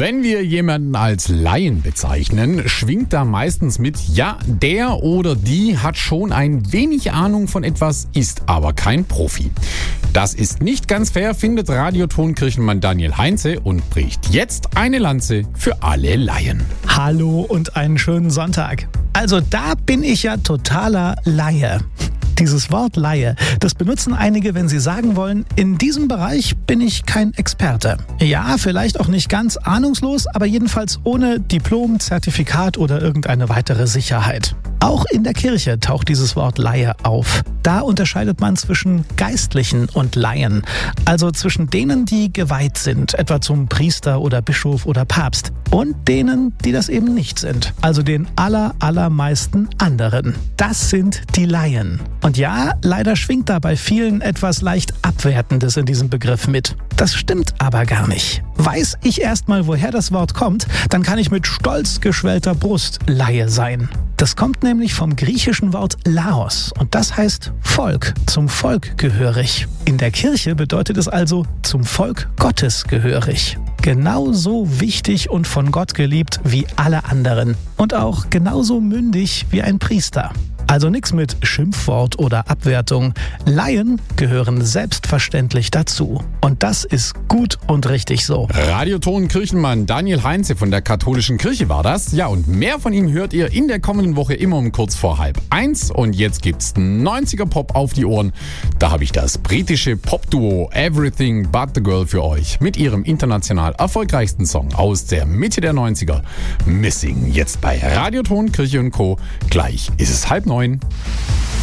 Wenn wir jemanden als Laien bezeichnen, schwingt da meistens mit, ja, der oder die hat schon ein wenig Ahnung von etwas, ist aber kein Profi. Das ist nicht ganz fair, findet Radiotonkirchenmann Daniel Heinze und bricht jetzt eine Lanze für alle Laien. Hallo und einen schönen Sonntag. Also da bin ich ja totaler Laie. Dieses Wort Laie, das benutzen einige, wenn sie sagen wollen, in diesem Bereich bin ich kein Experte. Ja, vielleicht auch nicht ganz ahnungslos, aber jedenfalls ohne Diplom, Zertifikat oder irgendeine weitere Sicherheit. Auch in der Kirche taucht dieses Wort Laie auf. Da unterscheidet man zwischen Geistlichen und Laien, also zwischen denen, die geweiht sind, etwa zum Priester oder Bischof oder Papst, und denen, die das eben nicht sind, also den allermeisten anderen. Das sind die Laien. Und ja, leider schwingt da bei vielen etwas leicht Abwertendes in diesem Begriff mit. Das stimmt aber gar nicht. Weiß ich erstmal, woher das Wort kommt, dann kann ich mit stolz geschwellter Brust Laie sein. Das kommt nämlich vom griechischen Wort Laos und das heißt Volk, zum Volk gehörig. In der Kirche bedeutet es also zum Volk Gottes gehörig. Genauso wichtig und von Gott geliebt wie alle anderen und auch genauso mündig wie ein Priester. Also nichts mit Schimpfwort oder Abwertung. Laien gehören selbstverständlich dazu. Und das ist gut und richtig so. Radiotonkirchenmann Daniel Heinze von der Katholischen Kirche war das. Ja, und mehr von ihm hört ihr in der kommenden Woche immer um kurz vor 12:30. Und jetzt gibt's 90er Pop auf die Ohren. Da habe ich das britische Popduo Everything But The Girl für euch mit ihrem international erfolgreichsten Song aus der Mitte der 90er. Missing. Jetzt bei Radioton, Kirche & Co. Gleich ist es 8:30.